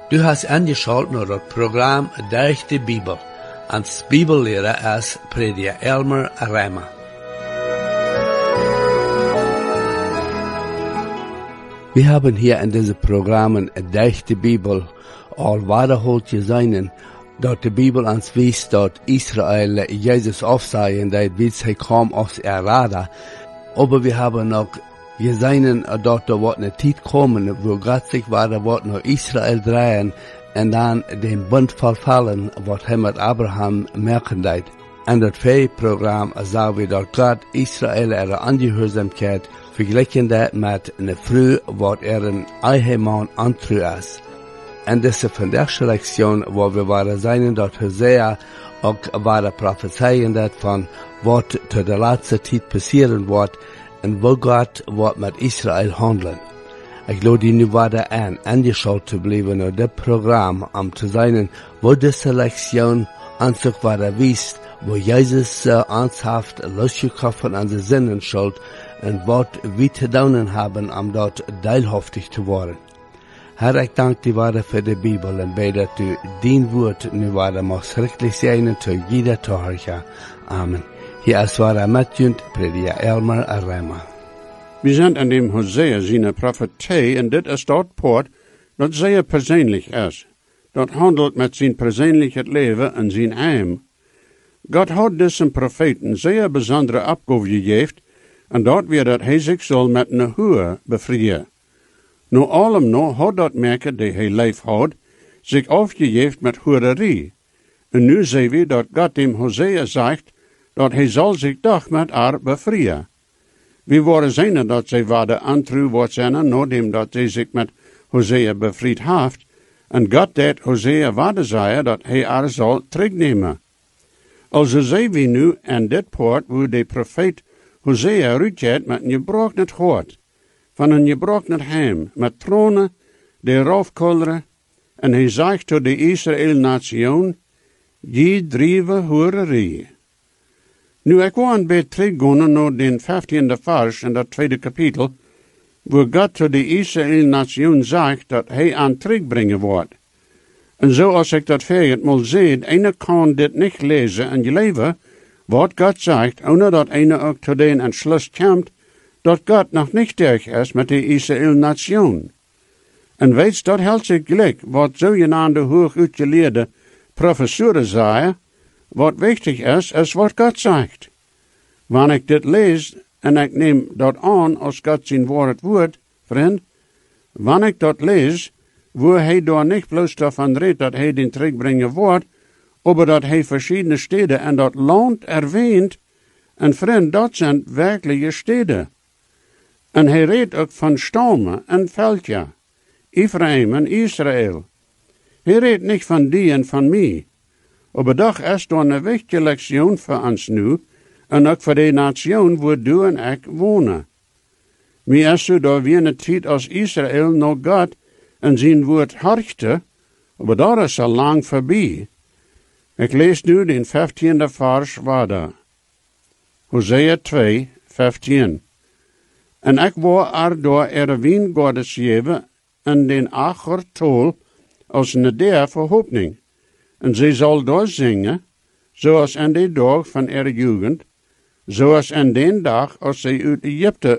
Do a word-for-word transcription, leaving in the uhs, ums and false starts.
Du hast angeschaut naar het programma Durch die Bibel. Als Bibellehrer ist Prediger Elmer Reimer. Wir haben hier in diesen Programmen Durch die Bibel all wiederholt gesehen, dass die Bibel uns weist, dass Israel Jesus aufsehen, dass sie kam aus Erada. Aber wir haben noch gesehen, dass da wird eine Zeit kommen, wo Gott sich weiter wird nach Israel drehen und dann den Bund verfallen, was er mit Abraham merken wird. In das Programm sagen wir, dass Gott Israel ihre Angehörigkeit verglichen hat mit einer Früh, was er ein Ehemann antrug ist. Und das ist von der Lektion, wo wir waren sehen, dass Hosea auch wahre Prophezeien hat von, was zu der letzten Zeit passieren wird, und wo Gott wird mit Israel handeln. Ich glaube, die nu weiter an, angeschaut zu bleiben, und das Programm, um zu sein, wo diese Lektion an sich weiter wies, wo Jesus uh, ernsthaft losgekauft an den Sinnen schuld, und was wir zu tun haben, um dort teilhaftig zu werden. Herr, ich danke dir weiter für die Bibel, und bete, dass du dein Wort nu weiter machst, schrecklich sein zu jeder Torhörer. Amen. Hier ist weiter Matjund, Prediger Elmer Reimer. Wir sind an dem Hosea seine Prophetie, und dit ist dort Port, dat sehr persönlich ist. Dat handelt mit sein persönliches Leben und sein Heim. Gott hat diesen Propheten sehr besondere Abgabe gegeben, und dort wird dat hij sich soll mit einer Höhe befreien. Nu allem noch hat dat merken, die hij leef had, sich aufgegeben mit Hurerie. Und nu sehen wir, dat Gott dem Hosea sagt, dat hij soll sich doch mit haar befreien. Wir waren sehen, dat zij waren antru wat zijn, nachdem dat zij sich mit Hosea befried haft, en Gott dat Hosea waarde zei, dat hij haar zal terugnemen. Also sehen wir nu in dit poort, wo de profeet Hosea uitgaat met een gebroken hart, van een gebroken heim, met tronen, de raufkolderen, en hij zegt tot de Israël-nation, je drieve hoererie. Nu, ik wil een beetje teruggaan naar den vijftiende vers in dat tweede kapitel, wo God tot de Israël-nation zegt dat hij aan terugbrengen wordt. En zoals ik dat verget mal zie, einer kan dit niet lezen en geloven, wat God zegt, ohne dat einer ook tot den Entschluss komt, dat God nog niet durch is met de Israël-nation. En weet dat helpt zich gelijk, wat zogenaamde hoog uitgeleerde professoren zeggen, wat wichtig is, is wat God zegt. Wanneer ik dit lees, en ik neem dat aan als God zijn woord woord, vriend, wanneer ik dat lees, wo hij daar niet bloos daarvan redt dat hij den terugbrengen wordt, maar dat hij verschillende steden en dat land erwähnt, en vriend, dat zijn werkelijke steden. En hij redt ook van stammen en veldja, Ephraim en Israël. Hij redt niet van die en van mij. Maar doch is dan een wichtige lektion voor ons nu, en ook voor de nation waar du en ik wonen. Mij is zo dat we een tijd als Israël naar God en zijn woord harchte, maar dat is al lang voorbij. Ik lees nu den vijftiende vers verder. Hosea twee, vijftien. En ik wou er door er wijngodes geven en den acher tol als een der verhoopning. En zij zal door zingen, zoals in de dag van er jugend, zoals in den dag als zij uit Egypte